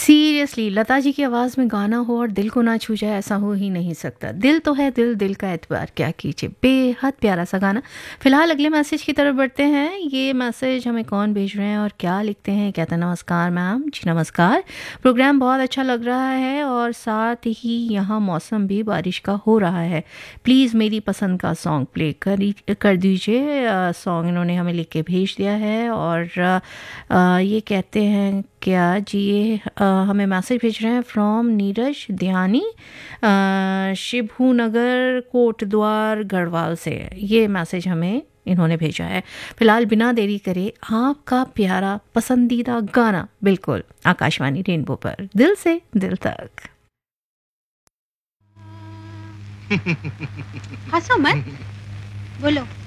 Seriously Lata ji की आवाज़ में गाना हो और दिल को ना छू जाए, ऐसा हो ही नहीं सकता। दिल तो है दिल, दिल का एतबार क्या कीजिए। बेहद प्यारा सा गाना। फिलहाल अगले मैसेज की तरफ बढ़ते हैं। ये मैसेज हमें कौन भेज रहे हैं और क्या लिखते हैं? कहते हैं नमस्कार मैम। जी नमस्कार, प्रोग्राम बहुत अच्छा लग रहा है और साथ ही यहाँ मौसम भी बारिश का हो रहा है। प्लीज़ मेरी पसंद का सॉन्ग प्ले कर दीजिए। सॉन्ग इन्होंने हमें लिख के भेज दिया है और ये कहते हैं क्या जी, ये हमें मैसेज भेज रहे हैं फ्रॉम नीरज ध्यानी, शिभू नगर कोटद्वार गढ़वाल से। ये मैसेज हमें इन्होंने भेजा है। फिलहाल बिना देरी करे आपका प्यारा पसंदीदा गाना बिल्कुल आकाशवाणी रेनबो पर, दिल से दिल तक। हंसो मत, बोलो।